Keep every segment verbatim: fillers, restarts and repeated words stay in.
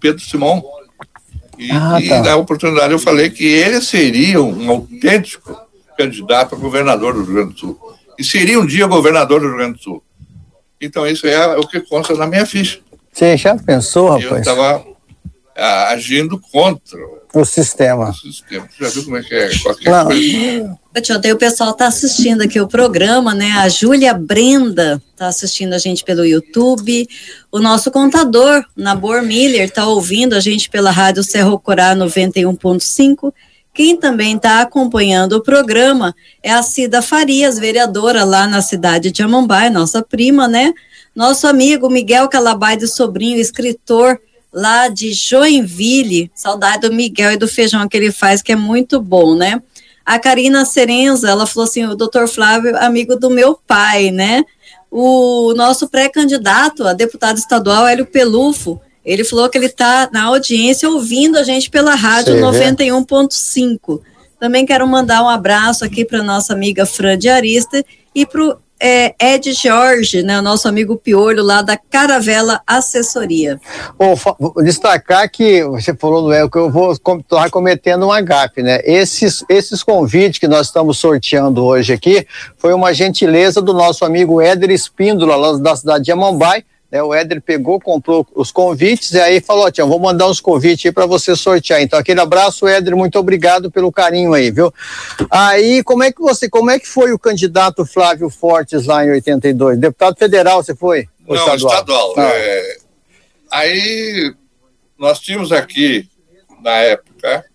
Pedro Simon. E, ah, e tá. na oportunidade eu falei que ele seria um autêntico candidato a governador do Rio Grande do Sul. E seria um dia governador do Rio Grande do Sul. Então isso é o que consta na minha ficha. Você já pensou, rapaz? Eu estava agindo contra o sistema. O sistema. Você já viu como é que é? Qualquer Não. coisa. Ontem o pessoal está assistindo aqui o programa, né? A Júlia Brenda está assistindo a gente pelo YouTube. O nosso contador, Nabor Miller, está ouvindo a gente pela Rádio Cerro Corá noventa e um ponto cinco. Quem também está acompanhando o programa é a Cida Farias, vereadora lá na cidade de Amambai, nossa prima, né? Nosso amigo Miguel Calabai do Sobrinho, escritor lá de Joinville. Saudade do Miguel e do feijão que ele faz, que é muito bom, né? A Karina Serenza, ela falou assim, o doutor Flávio, amigo do meu pai, né? O nosso pré-candidato a deputado estadual, Hélio Pelufo, ele falou que ele está na audiência ouvindo a gente pela rádio noventa e um ponto cinco. Também quero mandar um abraço aqui para nossa amiga Fran de Arista e para o é, Ed Jorge, né, o nosso amigo Piolho lá da Caravela Assessoria. Bom, vou destacar que você falou no Hélio que eu vou estar cometendo um agafe, né? Esses, esses convites que nós estamos sorteando hoje aqui foi uma gentileza do nosso amigo Éder Espíndola, lá da cidade de Amambai. É, o Éder pegou, comprou os convites e aí falou, tia, vou mandar uns convites aí para você sortear. Então, aquele abraço, Éder, muito obrigado pelo carinho aí, viu? Aí, como é que você, como é que foi o candidato Flávio Fortes lá em oitenta e dois? Deputado federal você foi? Não, estadual. estadual. Ah. É... Aí, nós tínhamos aqui, na época,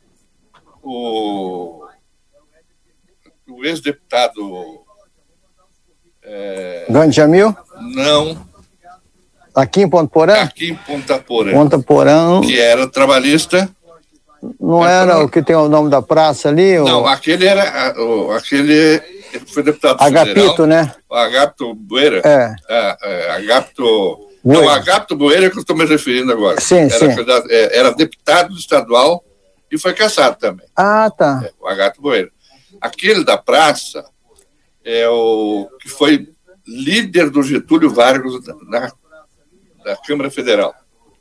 o, o ex-deputado... É... Gandhi Jamil? Não. Aqui em Ponta Porã? Aqui em Ponta Porã. Ponta Porã. Que era trabalhista. Não é, era pra... o que tem o nome da praça ali? Não, ou... aquele era. O, aquele foi deputado Agapito, federal. Né? O Agapito Bueira. É. é, é Agapito. Bueira. Não, Agapito Bueira é que eu estou me referindo agora. Sim, era, sim. Era deputado estadual e foi cassado também. Ah, tá. É, o Agapito Bueira. Aquele da praça é o que foi líder do Getúlio Vargas na. da Câmara Federal.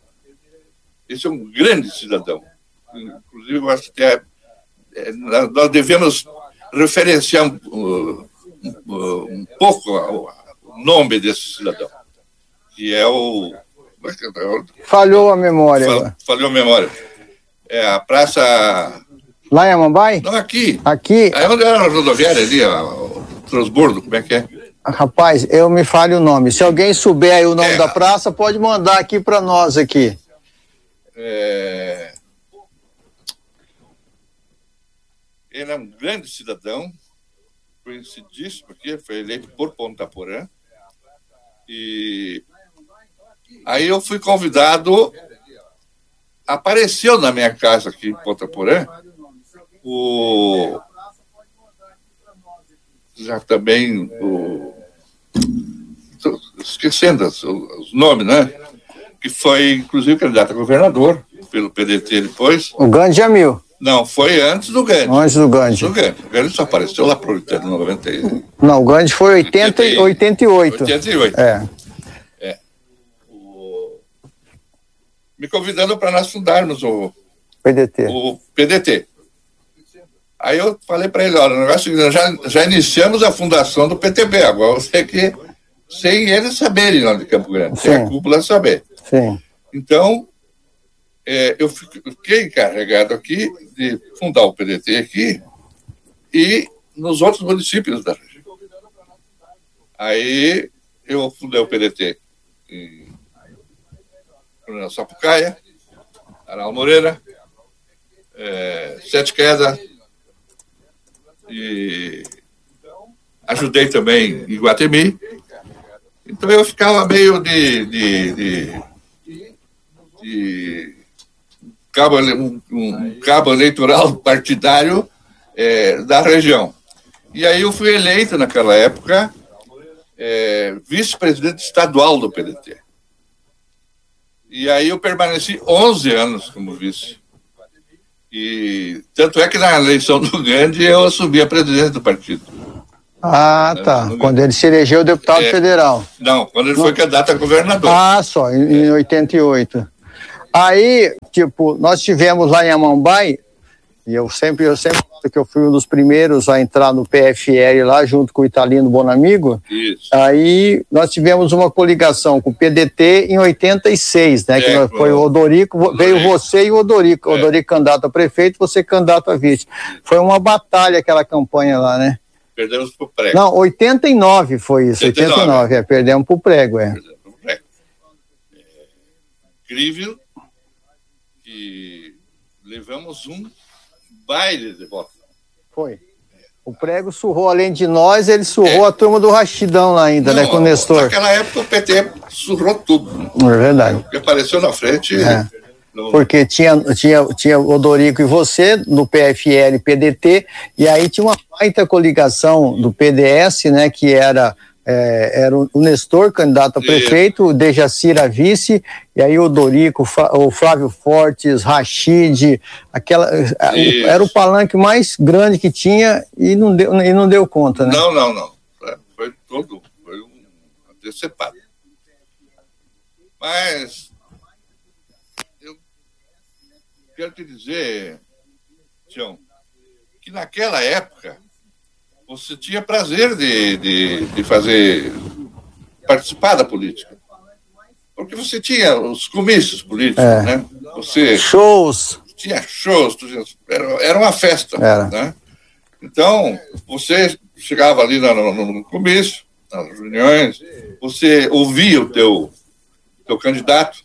Esse é um grande cidadão. Inclusive, eu acho que é, é, nós devemos referenciar um, um, um pouco o nome desse cidadão, que é o... Falhou a memória. Fal, falhou a memória. É a praça... Lá em Amambai? Não, aqui. Aqui? Aí onde era a rodoviária ali, o transbordo, como é que é? Rapaz, eu me falho o nome. Se alguém souber aí o nome é, da praça, pode mandar aqui para nós aqui. É... Ele é um grande cidadão, conhecidíssimo aqui, foi eleito por Ponta Porã. E aí eu fui convidado, apareceu na minha casa aqui em Ponta Porã, o... já também o... esquecendo os, os nomes, né? Que foi, inclusive, candidato a governador pelo P D T depois. O Gandhi Jamil. Não, foi antes do Gandhi. Antes do Gandhi. O Gandhi. O Gandhi só apareceu lá para o noventa e um. Não, o Gandhi foi oitenta, oitenta e oito. oitenta e oito. É. é. O... Me convidando para nós fundarmos o P D T. O P D T. Aí eu falei para ele, olha, o negócio é já, já iniciamos a fundação do P T B, agora você que, sem eles saberem lá de Campo Grande, sem a cúpula saber. Sim. Então, é, eu fiquei encarregado aqui de fundar o P D T aqui e nos outros municípios da região. Aí eu fundei o P D T em Coronel Sapucaia, Aral Moreira, é, Sete Quedas, e ajudei também em Guatemi. Então eu ficava meio de, de, de, de cabo, um, um cabo eleitoral partidário é, da região. E aí eu fui eleito naquela época é, vice-presidente estadual do P D T. E aí eu permaneci onze anos como vice. E tanto é que na eleição do Gandhi eu assumi a presidência do partido. Ah, tá. No, no quando ele se elegeu deputado é, federal. Não, quando ele não. foi candidato a governador. Ah, só, em, é. em oitenta e oito. Aí, tipo, nós tivemos lá em Amambai, e eu sempre, eu sempre falo que eu fui um dos primeiros a entrar no P F L lá, junto com o Italino Bonamigo. Isso. Aí nós tivemos uma coligação com o P D T em oitenta e seis, né? É, que nós, foi o Odorico, Odorico, veio você e o Odorico. É. Odorico candidato a prefeito, você candidato a vice. Foi uma batalha aquela campanha lá, né? Perdemos pro prego. Não, oitenta e nove foi isso, oitenta e nove, oitenta e nove é, perdemos pro prego, é. Perdemos pro prego. É incrível que levamos um baile de voto. Foi. O prego surrou, além de nós, ele surrou é. a turma do Rachidão lá ainda, não, né, com o Nestor. Naquela época o P T surrou tudo. É verdade. Porque apareceu na frente... É. No... Porque tinha, tinha, tinha o Odorico e você, no P F L e P D T, e aí tinha uma baita coligação do P D S, né, que era... É, era o Nestor, candidato a prefeito, o Dejacir a vice, e aí o Dorico, o Flávio Fortes, Rachid, aquela, era o palanque mais grande que tinha e não deu, e não deu conta, né? Não, não, não. Foi todo, foi um antecipado. Mas eu quero te dizer, Tião, que naquela época você tinha prazer de, de, de fazer, participar da política. Porque você tinha os comícios políticos, é. né? Você shows. Tinha shows, tinha, era, era uma festa. Era. Né? Então, você chegava ali no, no, no comício, nas reuniões, você ouvia o teu, teu candidato,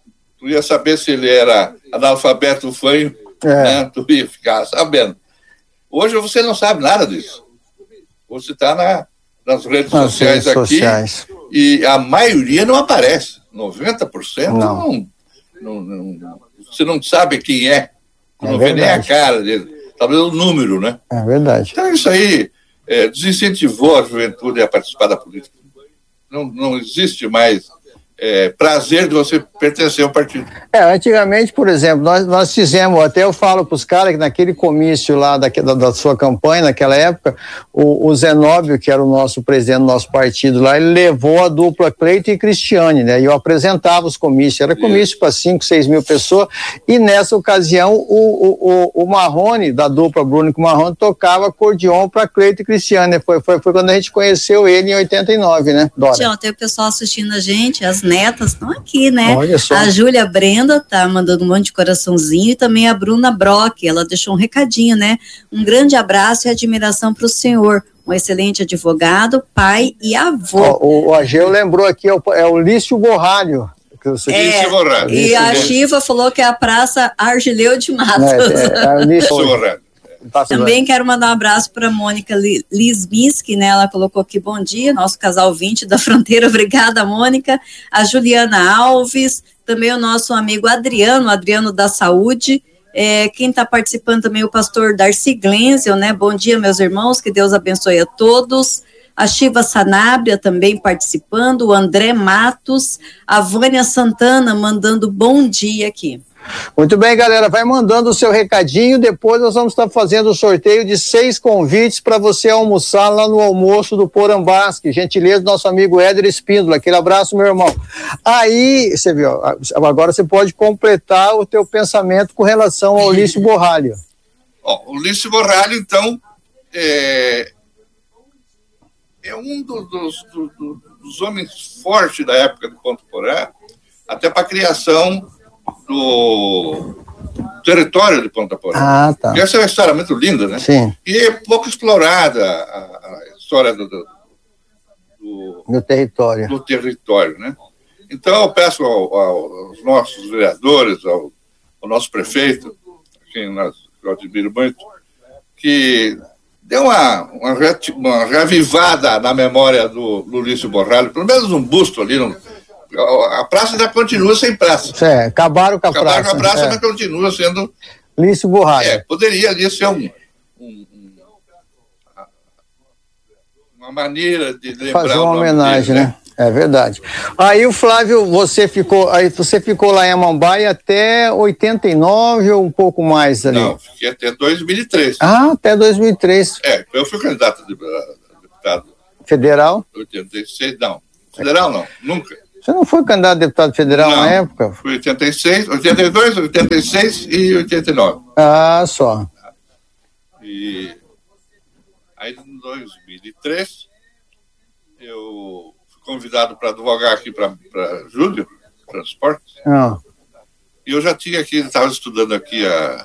tu ia saber se ele era analfabeto ou fanho, é. né? Tu ia ficar sabendo. Hoje você não sabe nada disso. Você está na, nas redes nas sociais redes aqui sociais. E a maioria não aparece. noventa por cento não. Não, não, não, você não sabe quem é. Não é vê nem a cara dele. Talvez o número, né? É verdade. Então isso aí é, desincentivou a juventude a participar da política. Não, não existe mais é, prazer de você pertencer ao partido. É, antigamente, por exemplo, nós, nós fizemos, até eu falo para os caras que naquele comício lá da, da, da sua campanha, naquela época, o, o Zenóbio, que era o nosso presidente do nosso partido lá, ele levou a dupla Cleito e Cristiane, né? E eu apresentava os comícios, era comício para cinco, seis mil pessoas, e nessa ocasião o, o, o, o Marrone, da dupla Bruno com Marrone, tocava acordeon para Cleito e Cristiane, né? Foi, foi, foi quando a gente conheceu ele em oitenta e nove, né, Dora? Tião, tem o pessoal assistindo a gente, as netas estão aqui, né? Olha só. A Júlia Brenda tá mandando um monte de coraçãozinho e também a Bruna Brock, ela deixou um recadinho, né? Um grande abraço e admiração para o senhor, um excelente advogado, pai e avô. O, o Ageu lembrou aqui, é o, é o Lício Borralho. Que você... é, Lício e a Chiva falou que é a Praça Argileu de Matos. É, é, é o Lício Borralho. Também quero mandar um abraço para a Mônica Lisminski, né? Ela colocou aqui, bom dia, nosso casal vinte da fronteira, obrigada, Mônica. A Juliana Alves, também o nosso amigo Adriano, Adriano da Saúde. É, quem está participando também, o pastor Darcy Glenzel, né? Bom dia, meus irmãos, que Deus abençoe a todos. A Shiva Sanabria também participando, o André Matos, a Vânia Santana mandando bom dia aqui. Muito bem, galera, vai mandando o seu recadinho, depois nós vamos estar fazendo o sorteio de seis convites para você almoçar lá no almoço do Porambasque, gentileza do nosso amigo Éder Espíndola, aquele abraço, meu irmão. Aí, você viu, agora você pode completar o teu pensamento com relação ao Lício Borralho. Oh, o Lício Borralho, então, é, é um do, dos, do, do, dos homens fortes da época do Ponto Porã, até para a criação do território de Ponta Porã. Ah, tá. Essa é uma história muito linda, né? Sim. E é pouco explorada a, a história do, do, do, do território. do território, né? Então eu peço ao, ao, aos nossos vereadores, ao, ao nosso prefeito, a quem nós, eu admiro muito, que dê uma, uma, uma reavivada na memória do, do Lício Borralho, pelo menos um busto ali, no, a praça já continua sem praça. É, acabaram com a acabaram praça. com a praça, é. mas continua sendo... Lício Borralho. É, poderia ali ser um, um, um, uma maneira de lembrar fazer uma o nome homenagem, dele, né? né? É verdade. Aí o Flávio, você ficou, aí você ficou lá em Amambai até oitenta e nove ou um pouco mais ali? Não, fiquei até dois mil e três. Ah, até dois mil e três. É, eu fui candidato a deputado. Federal? oitenta e seis, não. Federal não, nunca. Você não foi candidato a deputado federal não, na época? Foi oitenta e seis, oitenta e dois, oitenta e seis e oitenta e nove. Ah, só. E aí, em dois mil e três, eu fui convidado para advogar aqui para Júlio Transportes. Ah. E eu já tinha aqui, estava estudando aqui a...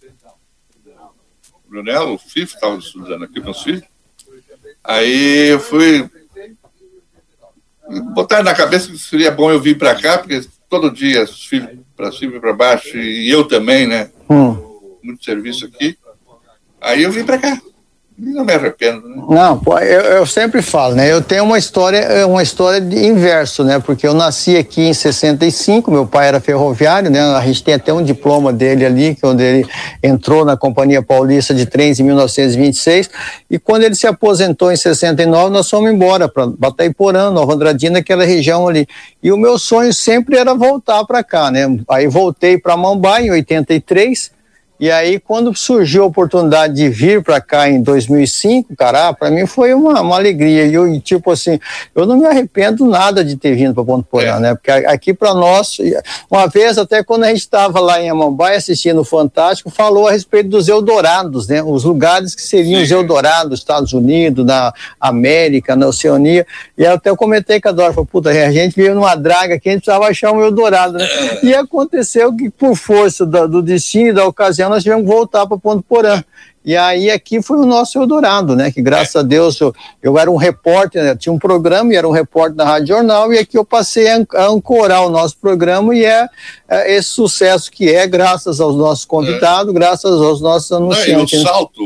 O Brunel, o Fifo, estava estudando aqui, meus filhos. Aí eu fui botar na cabeça que seria bom eu vir para cá, porque todo dia os filhos para cima e para baixo, e eu também, né? Hum. Muito serviço aqui. Aí eu vim para cá. Não me arrependo, né? Não, pô, eu, eu sempre falo, né? Eu tenho uma história, uma história de inverso, né? Porque eu nasci aqui em sessenta e cinco, meu pai era ferroviário, né? A gente tem até um diploma dele ali, que onde ele entrou na Companhia Paulista de Trens em mil novecentos e vinte e seis, e quando ele se aposentou em sessenta e nove, nós fomos embora para Bataiporã, Nova Andradina, aquela região ali. E o meu sonho sempre era voltar para cá, né? Aí voltei para Mambá em oitenta e três. E aí, quando surgiu a oportunidade de vir para cá em dois mil e cinco, cara, para mim foi uma, uma alegria. E eu, tipo assim, eu não me arrependo nada de ter vindo para Ponta Porã, é. né? Porque aqui para nós, uma vez, até quando a gente estava lá em Amambai assistindo o Fantástico, falou a respeito dos Eldorados, né? Os lugares que seriam Sim. os Eldorados, nos Estados Unidos, na América, na Oceania. E até eu comentei com a Dora, falei, puta, a gente veio numa draga aqui, a gente precisava achar um Eldorado, né? É. E aconteceu que, por força do, do destino e da ocasião, nós tivemos que voltar para Ponta Porã. E aí aqui foi o nosso Eldorado, né? Que graças a Deus eu, eu era um repórter, né? Tinha um programa e era um repórter da Rádio Jornal, e aqui eu passei a ancorar o nosso programa, e é, é esse sucesso que é graças aos nossos convidados, é. graças aos nossos anunciantes. Não, e o salto,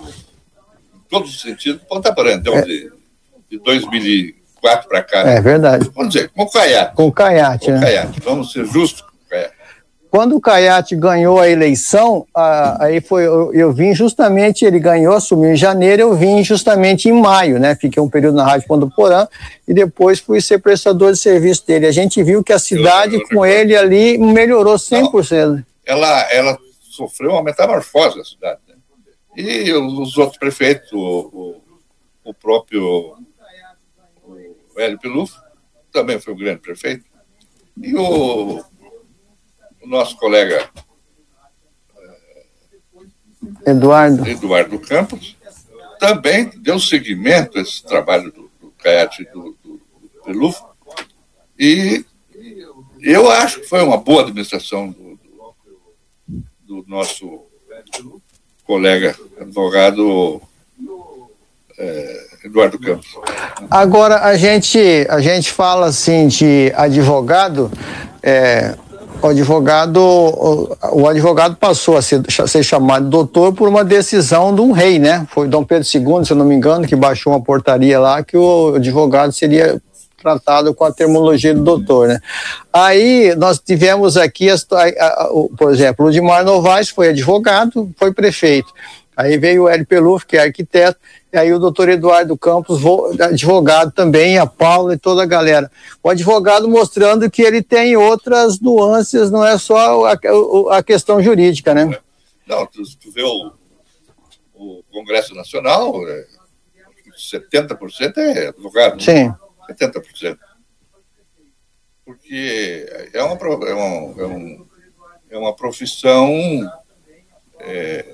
em todos os sentidos, Ponta Porã, então, é. de, de dois mil e quatro para cá. É verdade. Vamos dizer, com o Caiate. Com o Caiate, com né? o Caiate. Vamos ser justos com o Caiate. Quando o Caiate ganhou a eleição, ah, aí foi, eu, eu vim justamente, ele ganhou, assumiu em janeiro, eu vim justamente em maio, né? Fiquei um período na Rádio Ponta Porã e depois fui ser prestador de serviço dele. A gente viu que a cidade eu, eu, eu, com ele ali melhorou cem por cento. Não, ela, ela sofreu uma metamorfose, a cidade, né? E os outros prefeitos, o, o, o próprio o Hélio Pelufo, também foi um grande prefeito, e o o nosso colega Eduardo. Eduardo Campos também deu seguimento a esse trabalho do, do Caiate e do, do, do Pelufo, e eu acho que foi uma boa administração do, do, do nosso colega advogado é, Eduardo Campos. Agora, a gente, a gente fala assim de advogado, é, O advogado, o, o advogado passou a ser, a ser chamado de doutor por uma decisão de um rei, né? Foi Dom Pedro segundo, se eu não me engano, que baixou uma portaria lá que o advogado seria tratado com a terminologia do doutor, né? Aí nós tivemos aqui, a, a, a, por exemplo, o Ludmar Novaes foi advogado, foi prefeito. Aí veio o Hélio Pelufo, que é arquiteto, e aí o doutor Eduardo Campos, advogado também, a Paula e toda a galera. O advogado mostrando que ele tem outras nuances, não é só a, a questão jurídica, né? Não, tu, tu vê o, o Congresso Nacional, é, setenta por cento é advogado. Sim. Né? setenta por cento. Porque é uma, é uma, é um, é uma profissão... É,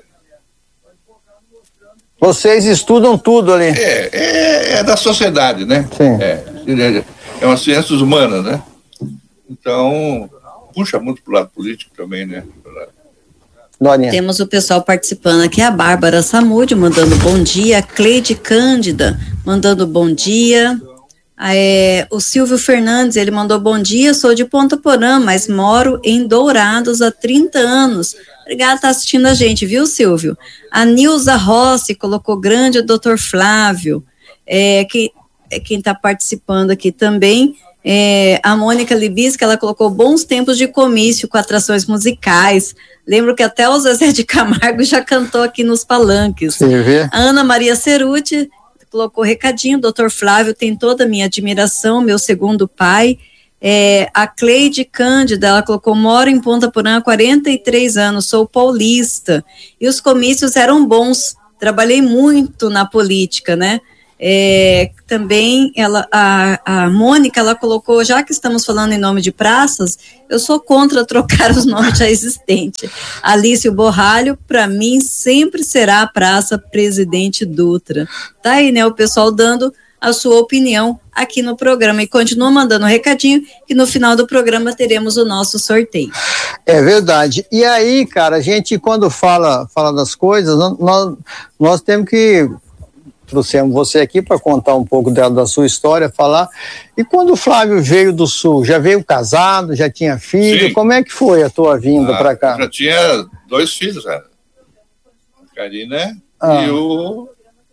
Vocês estudam tudo ali. É, é, é da sociedade, né? Sim. É, é uma ciências humanas, né? Então, puxa muito pro lado político também, né? Dorinha. Temos o pessoal participando aqui, a Bárbara Samudio mandando bom dia, a Cleide Cândida mandando bom dia, é, o Silvio Fernandes, ele mandou bom dia, sou de Ponta Porã, mas moro em Dourados há trinta anos. Obrigada por estar assistindo a gente, viu, Silvio? A Nilza Rossi colocou grande o doutor Flávio, é, que, é, quem está participando aqui também, é, a Mônica Libisca, ela colocou bons tempos de comício com atrações musicais. Lembro que até o Zezé de Camargo já cantou aqui nos palanques. Sim, vê? A Ana Maria Ceruti colocou recadinho, doutor Flávio tem toda a minha admiração, meu segundo pai. É, a Cleide Cândida, ela colocou, moro em Ponta Porã há quarenta e três anos, sou paulista, e os comícios eram bons, trabalhei muito na política, né, É, também ela, a, a Mônica, ela colocou, já que estamos falando em nome de praças, eu sou contra trocar os nomes já existentes. Alice Borralho, para mim, sempre será a Praça Presidente Dutra. Tá aí, né, o pessoal dando a sua opinião aqui no programa, e continua mandando um recadinho que no final do programa teremos o nosso sorteio. É verdade. E aí, cara, a gente quando fala, fala das coisas, nós, nós temos que, trouxemos você aqui para contar um pouco da, da sua história, falar, e quando o Flávio veio do Sul, já veio casado, já tinha filho, Sim. Como é que foi a tua vinda ah, para cá? Já tinha dois filhos, cara. A Karina ah. e o...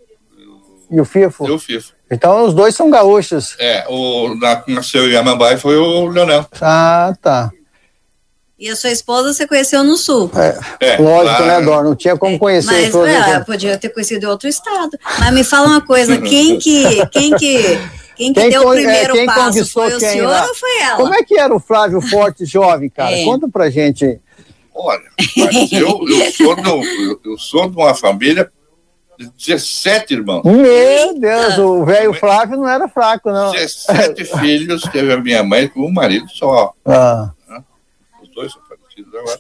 E o Fifo? E o Fifo. Então os dois são gaúchos. É, o na, nasceu em Amambai foi o Leonel. Ah, tá. E a sua esposa você conheceu no Sul? É, é lógico, lá... né, Dor? Não tinha como conhecer. Mas todos é, podia ter conhecido em outro estado. Mas me fala uma coisa, quem que, quem que, quem que quem deu con... o primeiro é, passo? Foi o senhor lá? Ou foi ela? Como é que era o Flávio Forte jovem, cara? É. Conta pra gente. Olha, mas eu, eu, sou do, eu, eu sou de uma família de dezessete irmãos. Meu Deus, o velho Flávio não era fraco, não. dezessete filhos, teve a minha mãe com um marido só. Ah. Os dois são falecidos agora.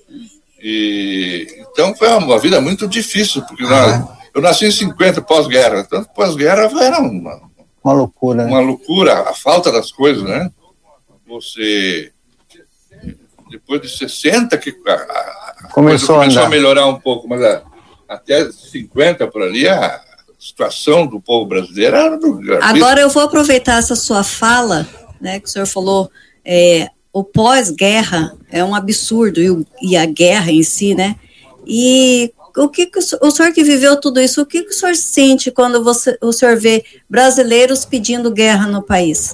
E, então foi uma, uma vida muito difícil, porque nós, eu nasci em cinquenta, pós-guerra. Então, pós-guerra era uma, uma loucura. Uma né? loucura, a falta das coisas, né? Você, depois de sessenta, que a, a começou, começou a, a melhorar um pouco, mas a, até cinquenta por ali, a situação do povo brasileiro era do Agora eu vou aproveitar essa sua fala, né, que o senhor falou, é, o pós-guerra é um absurdo, e, o, e a guerra em si, né, e o que, que o, o senhor que viveu tudo isso, o que, que o senhor sente quando você, o senhor vê brasileiros pedindo guerra no país?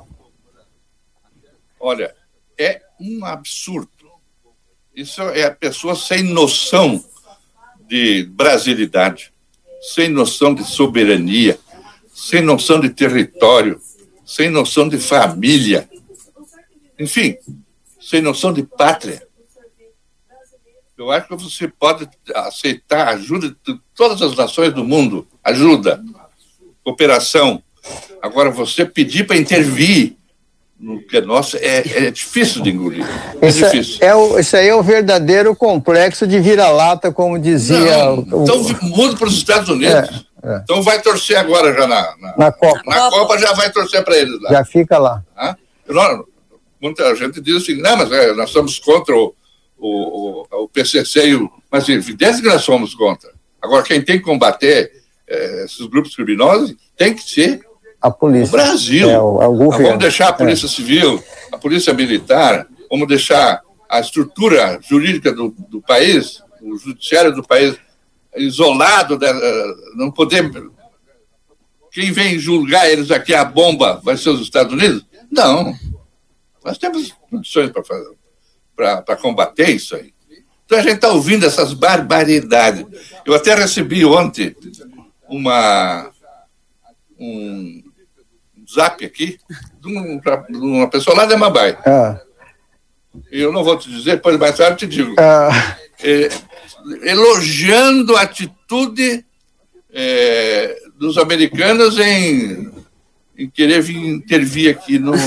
Olha, é um absurdo. Isso é a pessoa sem noção de brasilidade, sem noção de soberania, sem noção de território, sem noção de família, enfim, sem noção de pátria. Eu acho que você pode aceitar a ajuda de todas as nações do mundo, ajuda, cooperação. Agora, você pedir para intervir no que é nosso é, é difícil de engolir. É isso, difícil. É o, isso aí é o verdadeiro complexo de vira-lata, como dizia. Não, o, então muda para os Estados Unidos. É, é. Então vai torcer agora já na, na, na Copa. Na Copa já vai torcer para eles lá. Já fica lá. Ah? Não, muita gente diz assim, não, mas é, nós somos contra o, o, o, o P C C, e o, mas é evidente que nós somos contra. Agora, quem tem que combater é, esses grupos criminosos tem que ser a polícia. O Brasil. É, o, é o governo. Vamos deixar a polícia é. civil, a polícia militar, vamos deixar a estrutura jurídica do, do país, o judiciário do país isolado, de, não poder... Quem vem julgar eles aqui, a bomba, vai ser os Estados Unidos? Não. Nós temos condições para combater isso aí. Então a gente está ouvindo essas barbaridades. Eu até recebi ontem uma... um zap aqui de, um, de uma pessoa lá de Amambai. Ah. Eu não vou te dizer, depois mais tarde te digo. Ah. É, elogiando a atitude é, dos americanos em, em querer vir intervir aqui no...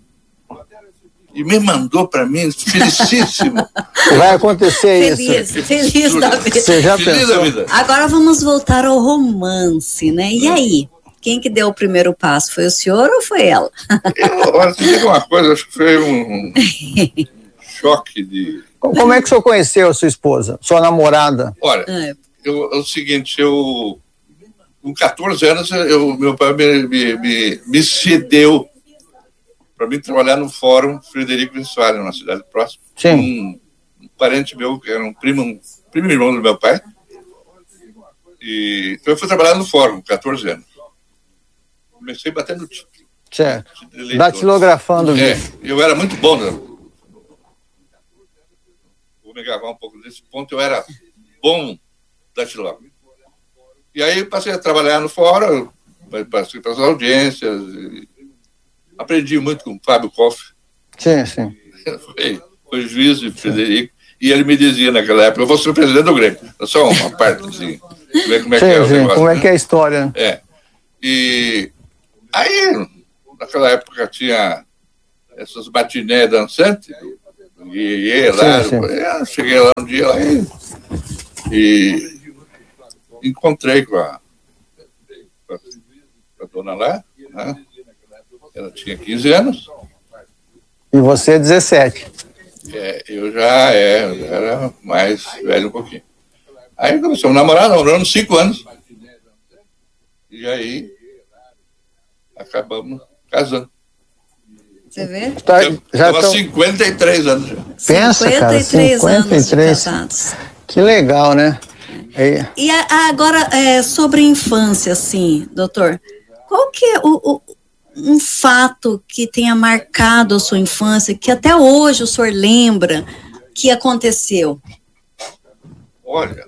E me mandou para mim, felicíssimo. Vai acontecer feliz, isso. Feliz da vida. Você já feliz pensou? Da vida. Agora vamos voltar ao romance, né? E aí? Quem que deu o primeiro passo? Foi o senhor ou foi ela? Eu, olha, te digo uma coisa, acho que foi um choque de... Como é que o senhor conheceu a sua esposa, sua namorada? Olha, é. eu, é o seguinte, eu... Com catorze anos, eu, meu pai me, me, me, me cedeu para mim trabalhar no Fórum Frederico Westphalen, numa cidade próxima. Sim. Um, um parente meu, que era um primo, um primo irmão do meu pai. E, então eu fui trabalhar no Fórum, com catorze anos. Comecei batendo título. Certo. Datilografando. É, eu era muito bom. Né? Vou me gravar um pouco desse ponto. Eu era bom datilógrafo. E aí passei a trabalhar no Fórum, passei para as audiências. E aprendi muito com o Fábio Koff. Sim, sim. Foi, foi juiz de Frederico. E ele me dizia naquela época, eu vou ser o presidente do Grêmio. Só uma parte, assim. Ver como é sim, que é o sim, negócio. Como é né? que é a história. É. E aí, naquela época tinha essas matinés dançantes, e ia lá, sim, sim. Eu cheguei lá um dia lá e, e encontrei com a, com a, com a dona lá, né? Ela tinha quinze anos. E você dezessete. É, eu já, é, eu já era mais velho um pouquinho. Aí começamos a namorar, namoramos cinco anos. E aí acabamos casando. Você vê? Tá, já Estamos há cinquenta e três anos já. Pensa, cara, cinquenta e três anos. Que legal, né? É. E a, agora, é, sobre a infância, assim, doutor, qual que é o, o, um fato que tenha marcado a sua infância, que até hoje o senhor lembra que aconteceu? Olha,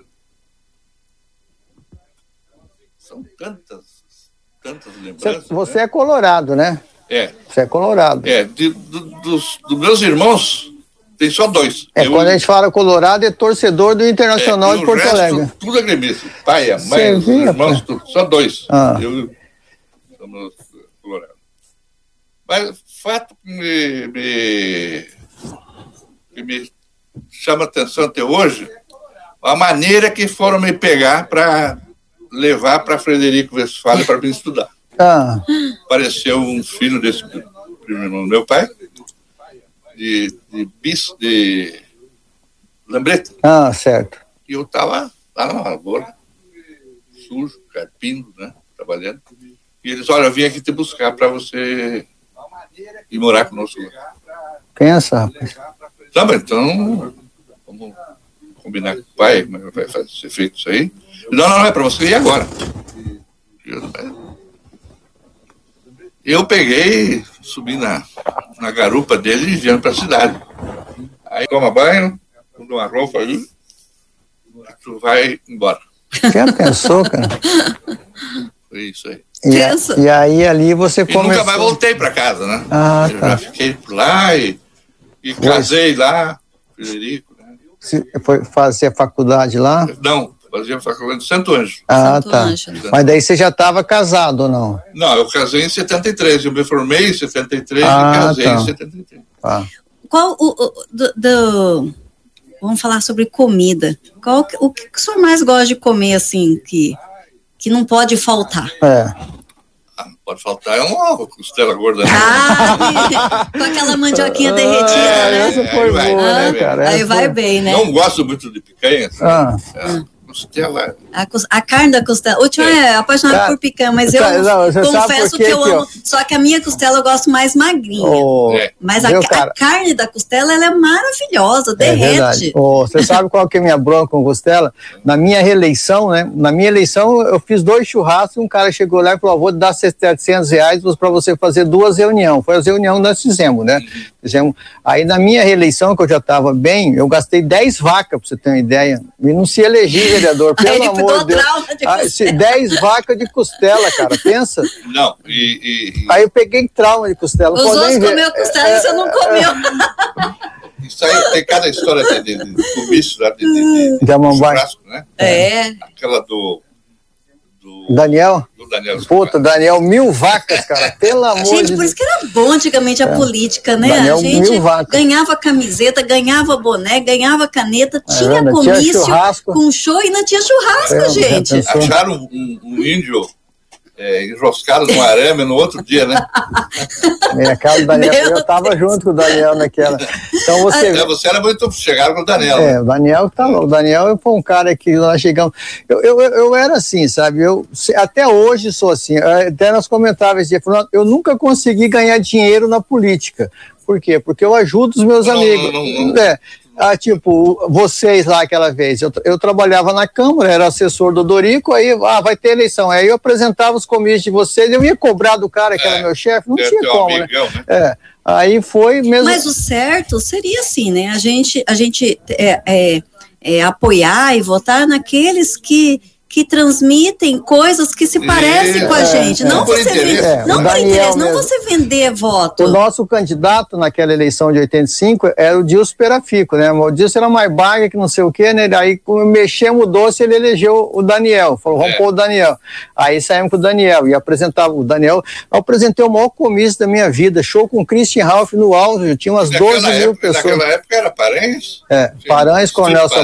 são tantas, tantas lembranças. Você, você né? é colorado, né? É. Você é colorado. É, de, do, dos, dos meus irmãos, tem só dois. É, eu, quando a gente fala colorado, é torcedor do Internacional é, de Porto resto, Alegre. Tudo é gremista. Pai, a mãe, os irmãos, tudo, só dois. Ah. Eu somos colorados. Mas o fato que me, me, que me chama atenção até hoje, a maneira que foram me pegar para levar para Frederico Westphalen para me estudar. Ah. Apareceu um filho desse primeiro irmão do meu pai, de, de bis, de lambreta. Ah, certo. E eu estava lá na lavoura, sujo, carpindo, né, trabalhando. E eles, olha, eu vim aqui te buscar para você ir morar conosco. Pensa, rapaz. Tá, mas então, vamos combinar com o pai, como vai ser feito isso aí. Não, não, não, é para você ir agora. Eu peguei, subi na, na garupa dele e viemos para a cidade. Aí toma banho, toma uma roupa aí, tu vai embora. Já pensou, cara? Foi isso aí. E, a, e aí ali você e começou... nunca mais voltei para casa, né? Ah, eu tá. já fiquei por lá e, e casei lá, Frederico. Né? Você foi fazer faculdade lá? Não. Fazia faculdade de Santo Ângelo. Ah, Santo tá. Ângelo. Mas daí você já estava casado ou não? Não, eu casei em setenta e três. Eu me formei em setenta e três ah, e casei tá. em setenta e três. Ah. Qual o... o do, do, vamos falar sobre comida. Qual, o que o senhor mais gosta de comer, assim, que, que não pode faltar? É. Ah, não pode faltar, é uma costela gorda. Né? Ah, com aquela mandioquinha derretida, ah, né? Essa foi boa, ah, né, cara? Aí essa vai foi... bem, né? Não gosto muito de picanha. Assim, ah. é. Costela. A, a carne da costela. O tio é, é apaixonado tá, por picanha, mas eu tá, não, confesso que eu que amo. Eu... Só que a minha costela eu gosto mais magrinha. Oh, é. Mas a, meu, a carne da costela ela é maravilhosa, derrete. É oh, você sabe qual que é a minha bronca com costela? Na minha reeleição, né? Na minha eleição eu fiz dois churrascos e um cara chegou lá e falou: vou dar setecentos reais para você fazer duas reuniões. Foi as reuniões que nós fizemos, né? Fizemos. Aí na minha reeleição, que eu já estava bem, eu gastei dez vacas, para você ter uma ideia. E não se elegi vereador, pelo Aí amor de Deus. De ah, se dez vacas de costela, cara, pensa. Não, e... e, e... Aí eu peguei trauma de costela. Os outros comeu costela é, e você não comeu. É, isso aí tem cada história de, de, de comício lá, de, de, de, de churrasco, né? É. Aquela do... do Daniel? Do Daniel. Puta, Daniel, mil vacas, cara, pelo amor gente, de Deus. Por isso que era bom antigamente a é. política, né? Daniel, a gente mil vacas. Ganhava camiseta, ganhava boné, ganhava caneta, é, tinha né? comício tinha com show e não tinha churrasco, é, gente. Acharam um, um índio é, enroscado no arame no outro dia, né? Minha cara do Daniel, Meu eu tava Deus. junto com o Daniel naquela. Então você... É, você era muito... Chegaram com o Daniel. É, né? o Daniel tá louco. O Daniel foi um cara que nós chegamos... Eu, eu, eu era assim, sabe? Eu até hoje sou assim. Até nós comentávamos, eu nunca consegui ganhar dinheiro na política. Por quê? Porque eu ajudo os meus não, amigos. Não, não, não. É. Ah, tipo, vocês lá aquela vez, eu, eu trabalhava na Câmara, era assessor do Dorico, aí ah, vai ter eleição, aí eu apresentava os comícios de vocês, eu ia cobrar do cara que é, era meu chefe, não tinha como, amigão, né? né? É, aí foi mesmo... Mas o certo seria assim, né, a gente, a gente é, é, é, apoiar e votar naqueles que, que transmitem coisas que se parecem é, com a gente. É, não é, você vender, é, não por interesse, não você vender voto. O nosso candidato naquela eleição de oitenta e cinco era o Dilson Perafico, né? O Dilson era mais baga que não sei o quê, né? Aí mexemos o doce, ele elegeu o Daniel. Falou, vamos é. pôr o Daniel. Aí saímos com o Daniel e apresentava o Daniel. Eu apresentei o maior comício da minha vida, show com o Christian Ralph no auge, tinha umas doze mil pessoas. Naquela época era Paranhos? É, Paranhos, Coronel